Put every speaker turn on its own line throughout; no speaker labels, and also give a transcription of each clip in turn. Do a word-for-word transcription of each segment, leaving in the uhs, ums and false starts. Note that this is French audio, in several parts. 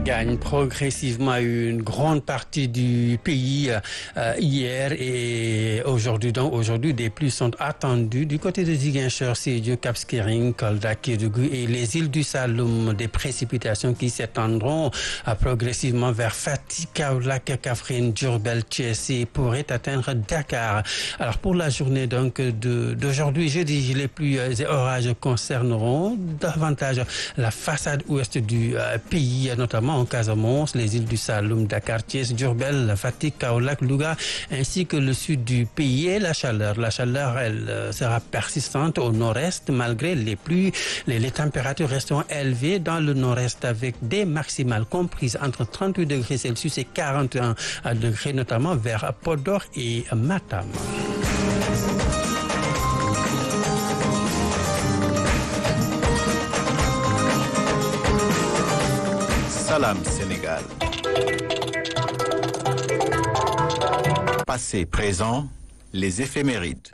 gagne progressivement une grande partie du pays euh, hier et aujourd'hui. Donc aujourd'hui, des pluies sont attendues du côté de Ziguinchor, Sédhiou, Cap Skirring, Kolda, Kédougou et les îles du Saloum. Des précipitations qui s'étendront euh, progressivement vers Fatick, Kaolack, Kaffrine, Diourbel, Thiès et pourraient atteindre Dakar. Alors pour la journée donc de d'aujourd'hui, jeudi, les pluies et orages concerneront davantage la façade ouest du euh, pays, notamment en Casamance, les îles du Saloum, Dakar, Thiès, Diourbel, Fatick, Kaolack, Louga, ainsi que le sud du pays. Et la chaleur, la chaleur, elle euh, sera persistante au nord-est malgré les pluies. Les, les températures resteront élevées dans le nord-est avec des maximales comprises entre trente-huit degrés Celsius et quarante et un degrés, notamment vers Podor et Matam.
Salam Sénégal. Passé, présent, les éphémérides.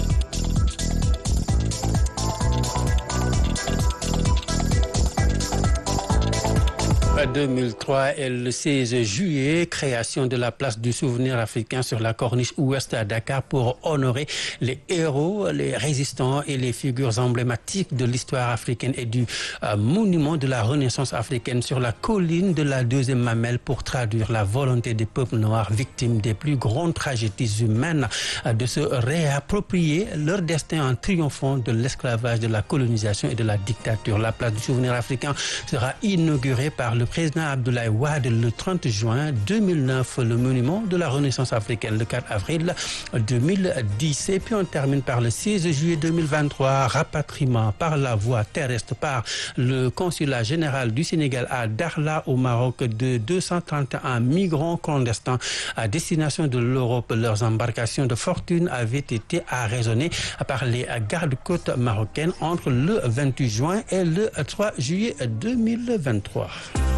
deux mille trois et le seize juillet, création de la place du souvenir africain sur la corniche ouest à Dakar pour honorer les héros, les résistants et les figures emblématiques de l'histoire africaine et du euh, monument de la Renaissance africaine sur la colline de la deuxième mamelle pour traduire la volonté des peuples noirs victimes des plus grandes tragédies humaines euh, de se réapproprier leur destin en triomphant de l'esclavage, de la colonisation et de la dictature. La place du souvenir africain sera inaugurée par le président Abdoulaye Wade le trente juin deux mille neuf, le monument de la Renaissance africaine le quatre avril deux mille dix. Et puis on termine par le seize juillet deux mille vingt-trois, rapatriement par la voie terrestre par le consulat général du Sénégal à Dakhla au Maroc de deux cent trente et un migrants clandestins à destination de l'Europe. Leurs embarcations de fortune avaient été arraisonnées par les gardes-côtes marocaines entre le vingt-huit juin et le trois juillet deux mille vingt-trois.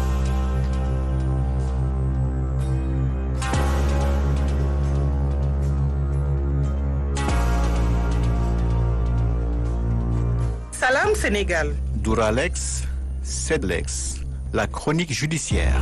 Salam Sénégal.
Douralex, Sedlex, la chronique judiciaire.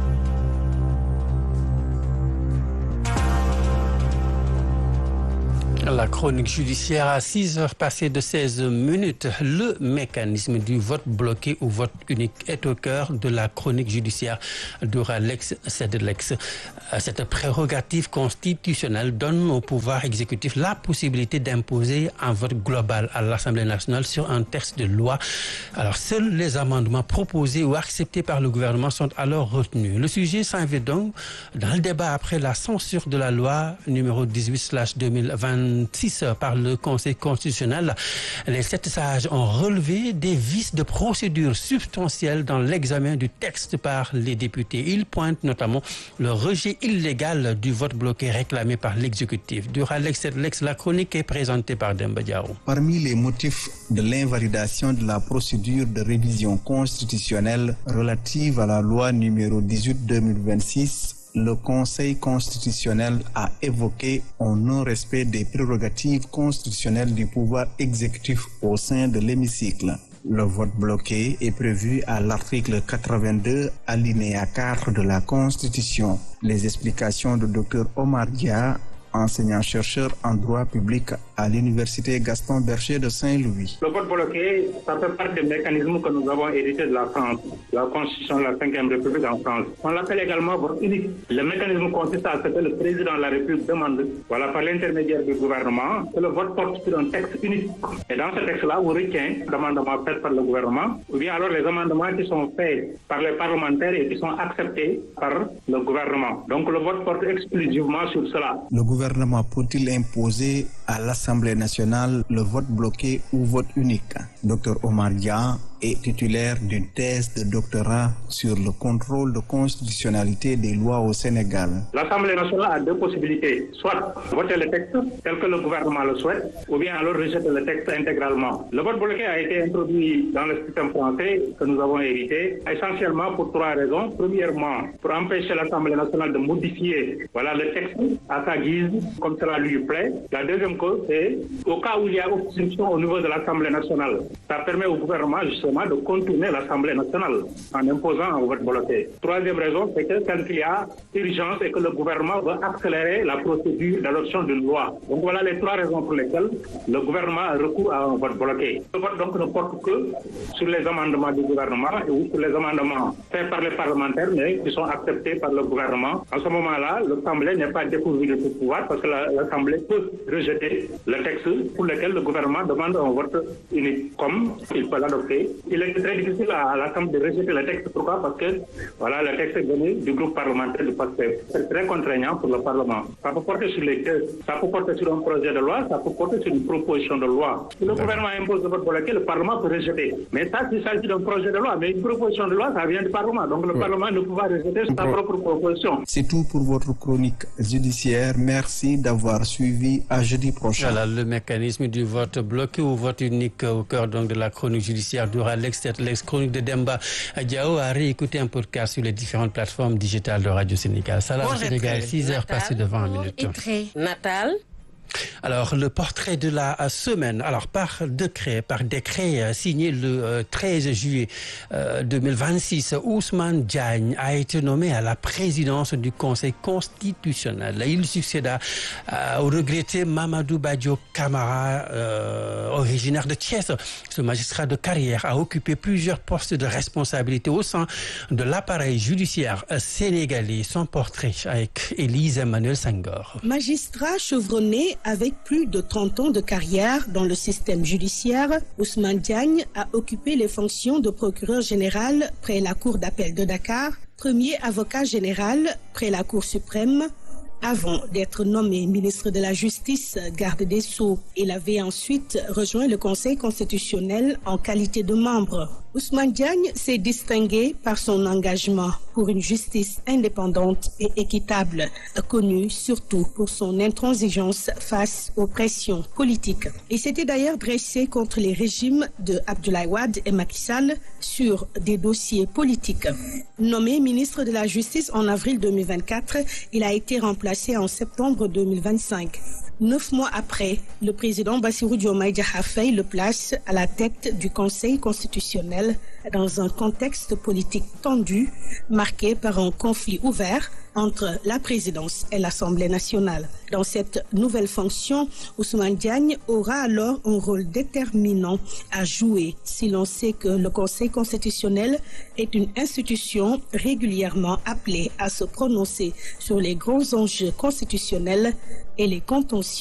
La chronique judiciaire à six heures passées de seize minutes. Le mécanisme du vote bloqué ou vote unique est au cœur de la chronique judiciaire d'Oralex Sedlex. Cette prérogative constitutionnelle donne au pouvoir exécutif la possibilité d'imposer un vote global à l'Assemblée nationale sur un texte de loi. Alors, seuls les amendements proposés ou acceptés par le gouvernement sont alors retenus. Le sujet s'invite donc dans le débat après la censure de la loi numéro dix-huit slash deux mille vingt-six par le Conseil constitutionnel. Les sept sages ont relevé des vices de procédure substantiels dans l'examen du texte par les députés. Ils pointent notamment le rejet illégal du vote bloqué réclamé par l'exécutif. Duralex Sedlex, la chronique est présentée par Demba Diao.
Parmi les motifs de l'invalidation de la procédure de révision constitutionnelle relative à la loi numéro dix-huit deux mille vingt-six, le Conseil constitutionnel a évoqué un non-respect des prérogatives constitutionnelles du pouvoir exécutif au sein de l'hémicycle. Le vote bloqué est prévu à l'article quatre-vingt-deux, alinéa quatre de la Constitution. Les explications de docteur Omar Dia, enseignant-chercheur en droit public à l'université Gaston Berger de Saint-Louis.
Le vote bloqué, ça fait partie des mécanismes que nous avons hérités de la France, la Constitution de la cinquième République en France. On l'appelle également vote unique. Le mécanisme consiste à ce que le président de la République demande, voilà, par l'intermédiaire du gouvernement, que le vote porte sur un texte unique. Et dans ce texte-là, on retient les amendements faits par le gouvernement, ou bien alors les amendements qui sont faits par les parlementaires et qui sont acceptés par le gouvernement. Donc le vote porte exclusivement sur cela.
Le gouvernement peut-il imposer à l'Assemblée nationale le vote bloqué ou vote unique? Docteur Omar Dia est titulaire d'une thèse de doctorat sur le contrôle de constitutionnalité des lois au Sénégal.
L'Assemblée nationale a deux possibilités, soit voter le texte tel que le gouvernement le souhaite, ou bien alors rejeter le texte intégralement. Le vote bloqué a été introduit dans le système français que nous avons hérité, essentiellement pour trois raisons. Premièrement, pour empêcher l'Assemblée nationale de modifier voilà, le texte à sa guise, comme cela lui plaît. La deuxième cause, c'est au cas où il y a obstruction au niveau de l'Assemblée nationale. Ça permet au gouvernement justement gouvernement de contourner l'Assemblée nationale en imposant un vote bloqué. Troisième raison, c'est que quand il y a urgence et que le gouvernement veut accélérer la procédure d'adoption d'une loi. Donc voilà les trois raisons pour lesquelles le gouvernement a recours à un vote bloqué. Le vote donc ne porte que sur les amendements du gouvernement ou sur les amendements faits par les parlementaires mais qui sont acceptés par le gouvernement. En ce moment-là, l'Assemblée n'est pas dépourvue de tout pouvoir parce que l'Assemblée peut rejeter le texte pour lequel le gouvernement demande un vote unique, comme il peut l'adopter. Il est très difficile à l'Assemblée de rejeter le texte. Pourquoi? Parce que voilà, le texte est venu du groupe parlementaire du P A S T E F. C'est très contraignant pour le Parlement. Ça peut porter sur les deux. Ça peut porter sur un projet de loi, ça peut porter sur une proposition de loi. Si le gouvernement impose le vote bloqué, le Parlement peut rejeter. Mais ça, s'il s'agit d'un projet de loi, mais une proposition de loi, ça vient du Parlement. Donc le oui. Parlement ne peut pas rejeter sa propre proposition.
C'est tout pour votre chronique judiciaire. Merci d'avoir suivi. À jeudi prochain.
Voilà, le mécanisme du vote bloqué ou vote unique au cœur donc de la chronique judiciaire durant l'ex-chronique de Demba Diao à réécouter un podcast sur les différentes plateformes digitales de Radio Sénégal. Salam bon Sénégal, six heures passées de vingt minutes.
Natal.
Alors, le portrait de la semaine, alors par décret, par décret signé le treize juillet deux mille vingt-six, Ousmane Diagne a été nommé à la présidence du Conseil constitutionnel. Il succéda au regretté Mamadou Badio Camara, euh, originaire de Thiès. Ce magistrat de carrière a occupé plusieurs postes de responsabilité au sein de l'appareil judiciaire sénégalais. Son portrait avec Élise Emmanuel Senghor.
Magistrat chevronné avec plus de trente ans de carrière dans le système judiciaire, Ousmane Diagne a occupé les fonctions de procureur général près la Cour d'appel de Dakar, premier avocat général près la Cour suprême, avant d'être nommé ministre de la Justice, garde des Sceaux. Il avait ensuite rejoint le Conseil constitutionnel en qualité de membre. Ousmane Diagne s'est distingué par son engagement pour une justice indépendante et équitable, connu surtout pour son intransigeance face aux pressions politiques. Il s'était d'ailleurs dressé contre les régimes de Abdoulaye Wade et Macky Sall sur des dossiers politiques. Nommé ministre de la Justice en avril deux mille vingt-quatre, il a été remplacé en septembre deux mille vingt-cinq. Neuf mois après, le président Bassirou Diomaye Diakhar Faye le place à la tête du Conseil constitutionnel dans un contexte politique tendu, marqué par un conflit ouvert entre la présidence et l'Assemblée nationale. Dans cette nouvelle fonction, Ousmane Diagne aura alors un rôle déterminant à jouer si l'on sait que le Conseil constitutionnel est une institution régulièrement appelée à se prononcer sur les grands enjeux constitutionnels et les contentieux